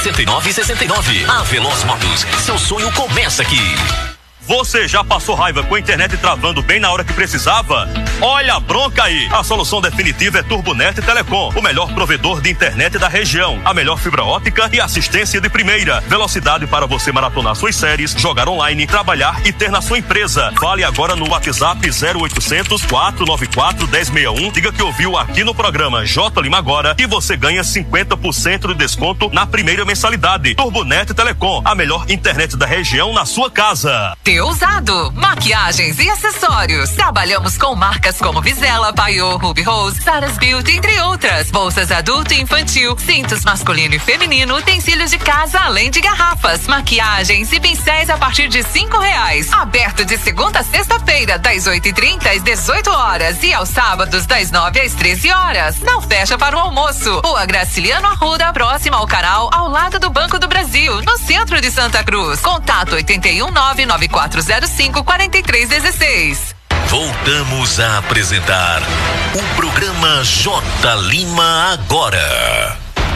6969. A Veloz Motos, seu sonho começa aqui. Você já passou raiva com a internet travando bem na hora que precisava? Olha a bronca aí! A solução definitiva é Turbonet Telecom, o melhor provedor de internet da região. A melhor fibra ótica e assistência de primeira. Velocidade para você maratonar suas séries, jogar online, trabalhar e ter na sua empresa. Fale agora no WhatsApp 0800 494 1061. Diga que ouviu aqui no programa J Lima Agora e você ganha 50% de desconto na primeira mensalidade. Turbonet Telecom, a melhor internet da região na sua casa. Usado, maquiagens e acessórios. Trabalhamos com marcas como Vizela, Paiô, Ruby Rose, Sarah's Beauty, entre outras. Bolsas adulto e infantil, cintos masculino e feminino, utensílios de casa, além de garrafas, maquiagens e pincéis a partir de R$5. Aberto de segunda a sexta-feira, das 8h30 às 18 horas e aos sábados, das 9 às 13 horas. Não fecha para o almoço. Rua Graciliano Arruda, próxima ao canal, ao lado do Banco do Brasil, no centro de Santa Cruz. Contato 81994054316. Voltamos a apresentar o programa J Lima Agora.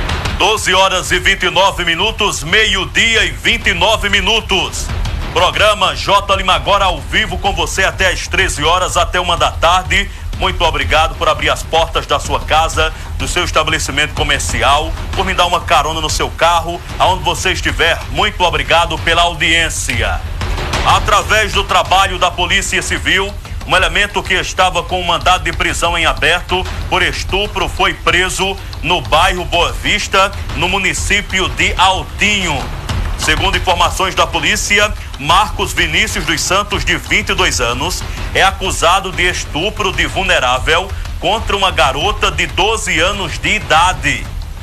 12h29, meio-dia e 29 minutos. Programa J Lima Agora ao vivo com você até às 13 horas, até 1 da tarde. Muito obrigado por abrir as portas da sua casa, do seu estabelecimento comercial, por me dar uma carona no seu carro, aonde você estiver. Muito obrigado pela audiência. Através do trabalho da Polícia Civil, um elemento que estava com um mandado de prisão em aberto por estupro foi preso no bairro Boa Vista, no município de Altinho. Segundo informações da polícia, Marcos Vinícius dos Santos, de 22 anos, é acusado de estupro de vulnerável contra uma garota de 12 anos de idade.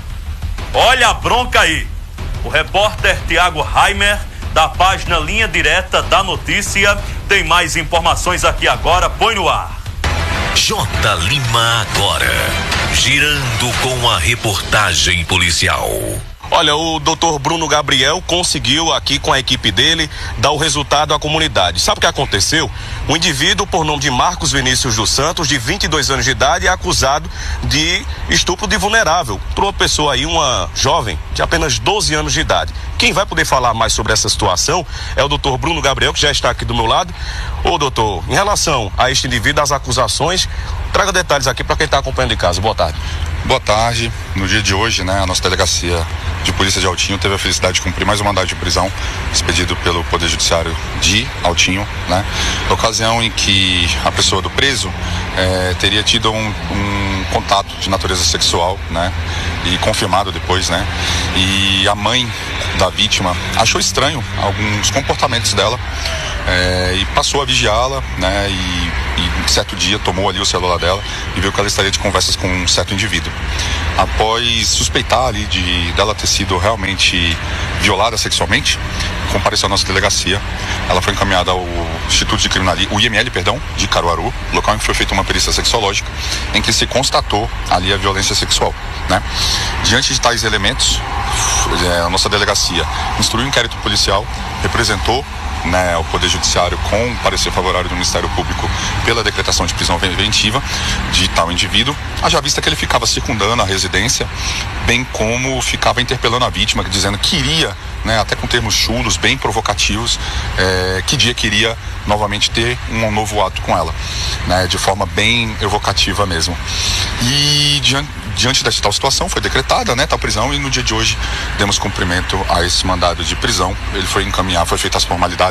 Olha a bronca aí. O repórter Tiago Reimer, da página Linha Direta da Notícia, tem mais informações aqui agora. Põe no ar. J Lima Agora, girando com a reportagem policial. Olha, o doutor Bruno Gabriel conseguiu aqui com a equipe dele dar o resultado à comunidade. Sabe o que aconteceu? Um indivíduo por nome de Marcos Vinícius dos Santos, de 22 anos de idade, é acusado de estupro de vulnerável por uma pessoa aí, uma jovem de apenas 12 anos de idade. Quem vai poder falar mais sobre essa situação é o doutor Bruno Gabriel, que já está aqui do meu lado. Ô doutor, em relação a este indivíduo, as acusações, traga detalhes aqui para quem está acompanhando de casa. Boa tarde. Boa tarde. No dia de hoje, a nossa delegacia de polícia de Altinho teve a felicidade de cumprir mais um mandado de prisão expedido pelo Poder Judiciário de Altinho, na ocasião em que a pessoa do preso teria tido um contato de natureza sexual, e confirmado depois, e a mãe da vítima achou estranho alguns comportamentos dela, e passou a vigiá-la, e certo dia tomou ali o celular dela e viu que ela estaria de conversas com um certo indivíduo. Após suspeitar ali dela ter sido realmente violada sexualmente, compareceu à nossa delegacia. Ela foi encaminhada ao Instituto de Criminalística, o IML, de Caruaru, local em que foi feita uma perícia sexológica, em que se constatou ali a violência sexual, Diante de tais elementos, a nossa delegacia instruiu o inquérito policial, representou o Poder Judiciário com parecer favorável do Ministério Público pela decretação de prisão preventiva de tal indivíduo, haja vista que ele ficava circundando a residência, bem como ficava interpelando a vítima, dizendo que iria, até com termos chulos, bem provocativos, que dia queria novamente ter um novo ato com ela, de forma bem evocativa mesmo. E diante dessa tal situação foi decretada, tal prisão, e no dia de hoje demos cumprimento a esse mandado de prisão. Ele foi encaminhado, foram feitas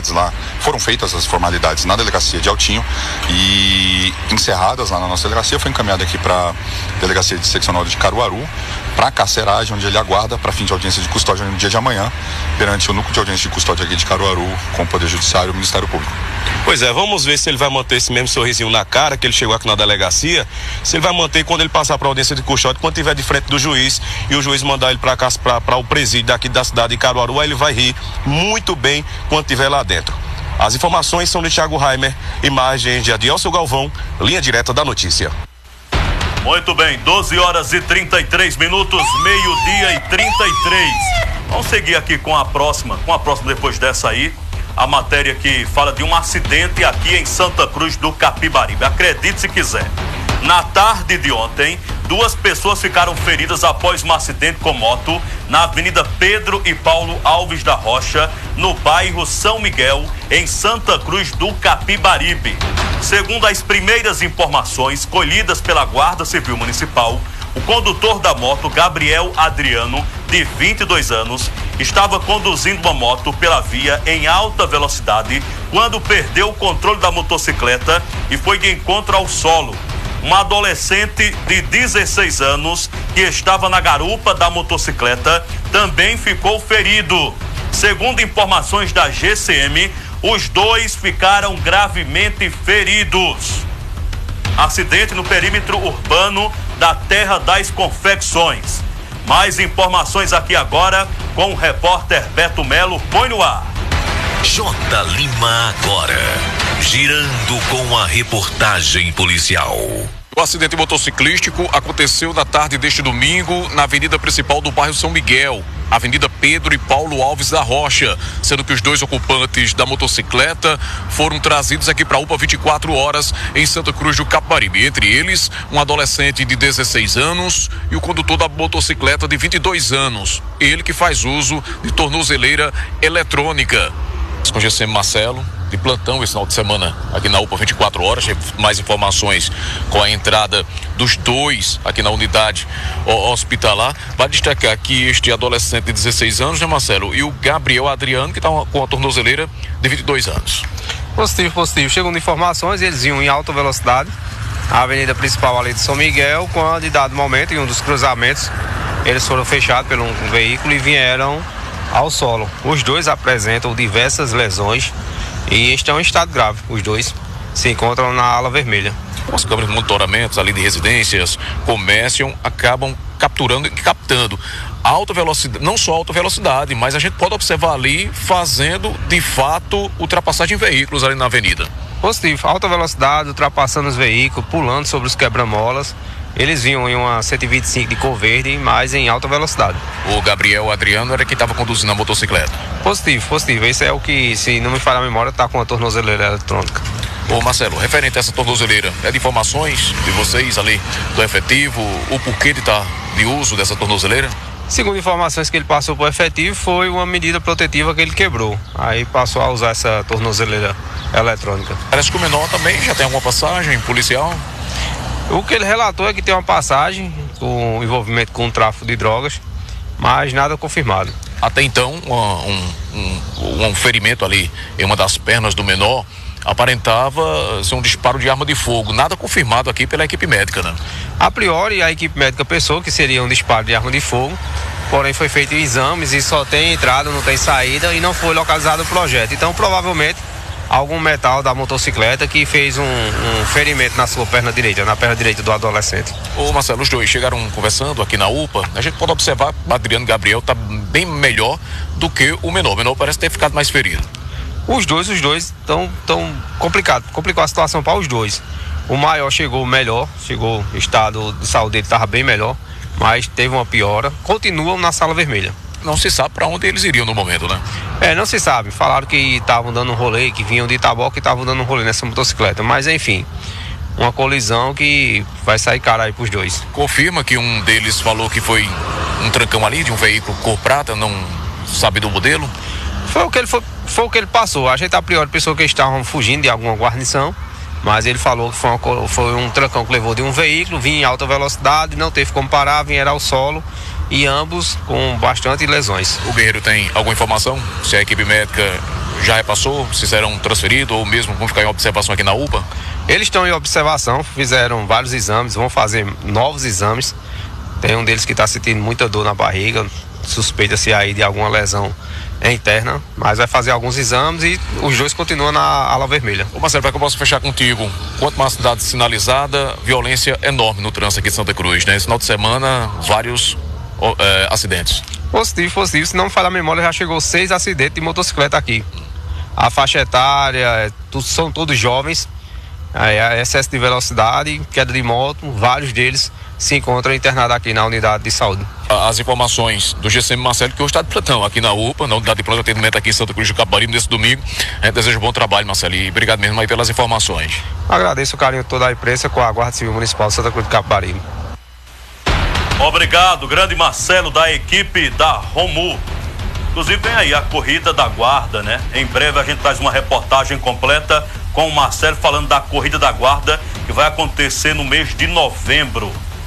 as formalidades na delegacia de Altinho e encerradas lá na nossa delegacia, foi encaminhado aqui para a delegacia de seccional de Caruaru, para a carceragem, onde ele aguarda para fim de audiência de custódia no dia de amanhã, perante o núcleo de audiência de custódia aqui de Caruaru, com o Poder Judiciário e o Ministério Público. Pois é, vamos ver se ele vai manter esse mesmo sorrisinho na cara que ele chegou aqui na delegacia, se ele vai manter quando ele passar para a audiência de custódia, quando estiver de frente do juiz e o juiz mandar ele para cá, para o presídio daqui da cidade de Caruaru, aí ele vai rir muito bem quando estiver lá dentro. As informações são de Thiago Reimer, imagens de Adielso Galvão, Linha Direta da Notícia. Muito bem, 12h33, meio-dia e 33. Vamos seguir aqui com a próxima depois dessa aí. A matéria que fala de um acidente aqui em Santa Cruz do Capibaribe. Acredite se quiser. Na tarde de ontem, 2 pessoas ficaram feridas após um acidente com moto na Avenida Pedro e Paulo Alves da Rocha, no bairro São Miguel, em Santa Cruz do Capibaribe. Segundo as primeiras informações colhidas pela Guarda Civil Municipal, o condutor da moto, Gabriel Adriano, de 22 anos, estava conduzindo uma moto pela via em alta velocidade quando perdeu o controle da motocicleta e foi de encontro ao solo. Um adolescente de 16 anos que estava na garupa da motocicleta também ficou ferido. Segundo informações da GCM, os 2 ficaram gravemente feridos. Acidente no perímetro urbano da Terra das Confecções. Mais informações aqui agora com o repórter Beto Melo. Põe no ar. J. Lima agora, girando com a reportagem policial. O acidente motociclístico aconteceu na tarde deste domingo na avenida principal do bairro São Miguel, Avenida Pedro e Paulo Alves da Rocha, sendo que os 2 ocupantes da motocicleta foram trazidos aqui para a UPA 24 horas em Santa Cruz do Capibaribe. Entre eles, um adolescente de 16 anos e o condutor da motocicleta de 22 anos. Ele que faz uso de tornozeleira eletrônica. Com o GCM Marcelo, de plantão esse final de semana aqui na UPA 24 horas. Mais informações com a entrada dos 2 aqui na unidade hospitalar. Vai destacar que este adolescente de 16 anos, né, Marcelo? E o Gabriel Adriano, que está com a tornozeleira de 22 anos. Positivo. Segundo informações, eles iam em alta velocidade a avenida principal ali de São Miguel, quando, em dado momento, em um dos cruzamentos, eles foram fechados por um veículo e vieram ao solo. Os 2 apresentam diversas lesões e estão em estado grave. Os 2 se encontram na ala vermelha. As câmeras de monitoramento ali de residências, comércio, acabam capturando e captando alta velocidade, não só alta velocidade, mas a gente pode observar ali fazendo de fato ultrapassagem de veículos ali na avenida. Positivo, alta velocidade, ultrapassando os veículos, pulando sobre os quebra-molas. Eles vinham em uma 125 de cor verde, mas em alta velocidade. O Gabriel Adriano era quem estava conduzindo a motocicleta. Positivo. Esse é o que, se não me falhar a memória, está com a tornozeleira eletrônica. Ô Marcelo, referente a essa tornozeleira, é de informações de vocês ali do efetivo, o porquê de uso dessa tornozeleira? Segundo informações que ele passou para o efetivo, foi uma medida protetiva que ele quebrou. Aí passou a usar essa tornozeleira eletrônica. Parece que o menor também já tem alguma passagem policial? O que ele relatou é que tem uma passagem com envolvimento com o tráfico de drogas, mas nada confirmado. Até então, um ferimento ali em uma das pernas do menor aparentava ser um disparo de arma de fogo, nada confirmado aqui pela equipe médica, né? A priori, a equipe médica pensou que seria um disparo de arma de fogo, porém foi feito exames e só tem entrada, não tem saída e não foi localizado o projétil. Então, provavelmente, algum metal da motocicleta que fez um ferimento na sua perna direita, na perna direita do adolescente. Ô Marcelo, os 2 chegaram conversando aqui na UPA, a gente pode observar que o Adriano Gabriel está bem melhor do que o menor. O menor parece ter ficado mais ferido. Os dois estão complicados. Complicou a situação para os 2. O maior chegou melhor, o estado de saúde dele estava bem melhor, mas teve uma piora. Continuam na sala vermelha. Não se sabe para onde eles iriam no momento, né? Não se sabe. Falaram que estavam dando um rolê, que vinham de Itaboca e estavam dando um rolê nessa motocicleta. Mas enfim, uma colisão que vai sair cara aí pros 2. Confirma que um deles falou que foi um trancão ali de um veículo cor prata, não sabe do modelo? Foi o que ele passou. A gente a priori pensou que eles estavam fugindo de alguma guarnição, mas ele falou que foi um trancão que levou de um veículo, vinha em alta velocidade, não teve como parar, vieram ao solo e ambos com bastante lesões. O Guerreiro tem alguma informação? Se a equipe médica já repassou, se serão transferidos ou mesmo vão ficar em observação aqui na UPA? Eles estão em observação, fizeram vários exames, vão fazer novos exames. Tem um deles que está sentindo muita dor na barriga, suspeita-se aí de alguma lesão interna, mas vai fazer alguns exames e os 2 continuam na ala vermelha. Ô Marcelo, para que eu possa fechar contigo, quanto uma cidade sinalizada, violência enorme no trânsito aqui de Santa Cruz, né? Esse final de semana, vários acidentes. Positivo, se não me falha a memória, já chegou 6 acidentes de motocicleta aqui. A faixa etária, são todos jovens, excesso de velocidade, queda de moto, vários deles se encontram internados aqui na unidade de saúde. As informações do GCM Marcelo, que hoje está de plantão aqui na UPA, na unidade de plantão de atendimento aqui em Santa Cruz do Capibaribe, nesse domingo. A gente deseja bom trabalho, Marcelo, e obrigado mesmo aí pelas informações. Agradeço o carinho de toda a imprensa com a Guarda Civil Municipal de Santa Cruz do Capibaribe. Obrigado, grande Marcelo, da equipe da Romu. Inclusive vem aí a corrida da guarda, né? Em breve a gente traz uma reportagem completa com o Marcelo falando da corrida da guarda que vai acontecer no mês de novembro.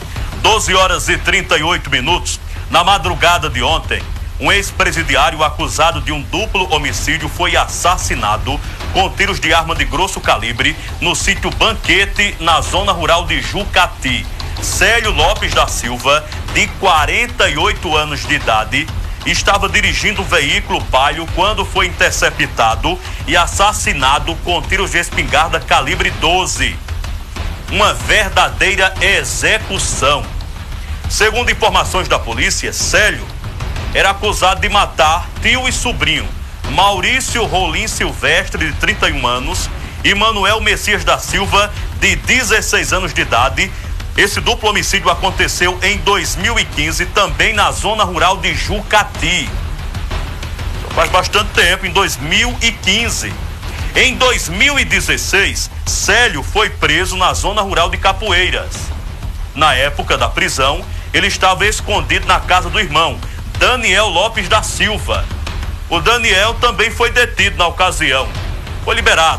12h38. Na madrugada de ontem, um ex-presidiário acusado de um duplo homicídio foi assassinado com tiros de arma de grosso calibre no sítio Banquete, na zona rural de Jucati. Célio Lopes da Silva, de 48 anos de idade, estava dirigindo um veículo Palio quando foi interceptado e assassinado com tiros de espingarda calibre 12. Uma verdadeira execução. Segundo informações da polícia, Célio era acusado de matar tio e sobrinho, Maurício Rolim Silvestre, de 31 anos, e Manuel Messias da Silva, de 16 anos de idade. Esse duplo homicídio aconteceu em 2015, também na zona rural de Jucati. Faz bastante tempo, em 2015. Em 2016, Célio foi preso na zona rural de Capoeiras. Na época da prisão, ele estava escondido na casa do irmão, Daniel Lopes da Silva. O Daniel também foi detido na ocasião. Foi liberado.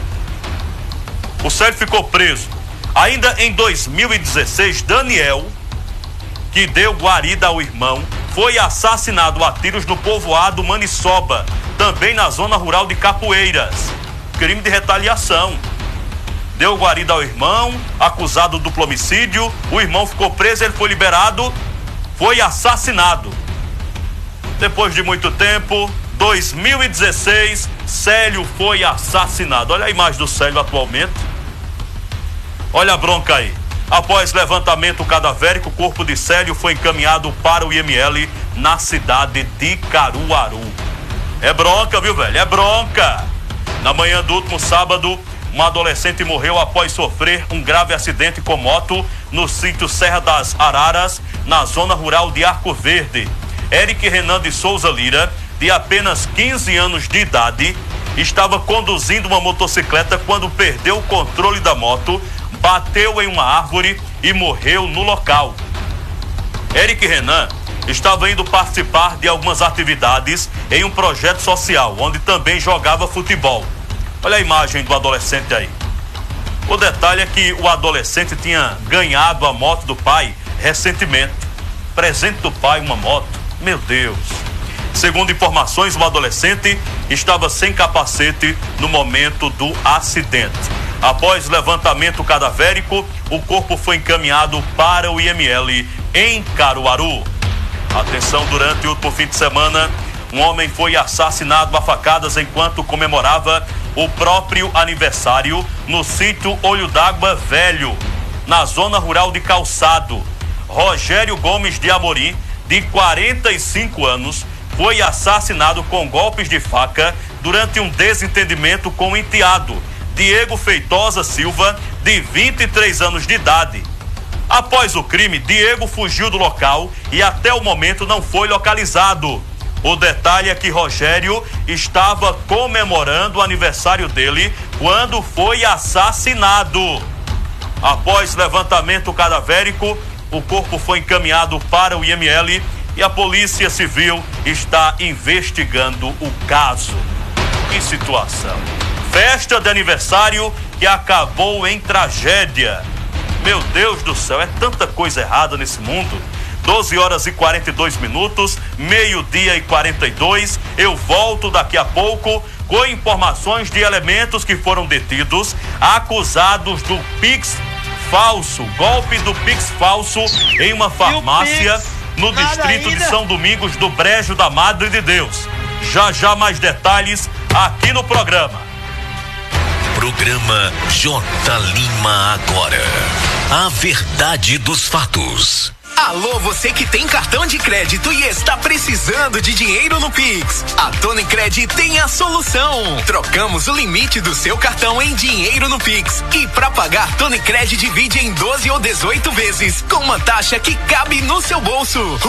O Célio ficou preso. Ainda em 2016, Daniel, que deu guarida ao irmão, foi assassinado a tiros no povoado Maniçoba, também na zona rural de Capoeiras. Crime de retaliação. Deu guarida ao irmão, acusado de duplo homicídio, o irmão ficou preso, ele foi liberado, foi assassinado. Depois de muito tempo, 2016, Célio foi assassinado. Olha a imagem do Célio atualmente. Olha a bronca aí. Após levantamento cadavérico, o corpo de Célio foi encaminhado para o IML na cidade de Caruaru. É bronca, viu, velho? É bronca. Na manhã do último sábado, uma adolescente morreu após sofrer um grave acidente com moto no sítio Serra das Araras, na zona rural de Arco Verde. Eric Renan de Souza Lira, de apenas 15 anos de idade, estava conduzindo uma motocicleta quando perdeu o controle da moto, bateu em uma árvore e morreu no local. Eric Renan estava indo participar de algumas atividades em um projeto social, onde também jogava futebol. Olha a imagem do adolescente aí. O detalhe é que o adolescente tinha ganhado a moto do pai recentemente. Presente do pai, uma moto. Meu Deus. Segundo informações, o adolescente estava sem capacete no momento do acidente. Após levantamento cadavérico, o corpo foi encaminhado para o IML em Caruaru. Atenção, durante o último fim de semana, um homem foi assassinado a facadas enquanto comemorava o próprio aniversário no sítio Olho d'Água Velho, na zona rural de Calçado. Rogério Gomes de Amorim, de 45 anos, foi assassinado com golpes de faca durante um desentendimento com o enteado, Diego Feitosa Silva, de 23 anos de idade. Após o crime, Diego fugiu do local e até o momento não foi localizado. O detalhe é que Rogério estava comemorando o aniversário dele quando foi assassinado. Após levantamento cadavérico, o corpo foi encaminhado para o IML e a Polícia Civil está investigando o caso. Que situação. Festa de aniversário que acabou em tragédia. Meu Deus do céu, é tanta coisa errada nesse mundo. 12h42, 12h42. Eu volto daqui a pouco com informações de elementos que foram detidos, acusados do Pix falso, golpe do Pix falso em uma farmácia no distrito de São Domingos do Brejo da Madre de Deus. Já mais detalhes aqui no programa. Programa J. Lima Agora. A verdade dos fatos. Alô, você que tem cartão de crédito e está precisando de dinheiro no Pix. A Tonicred tem a solução. Trocamos o limite do seu cartão em dinheiro no Pix. E para pagar, Tonicred divide em 12 ou 18 vezes, com uma taxa que cabe no seu bolso.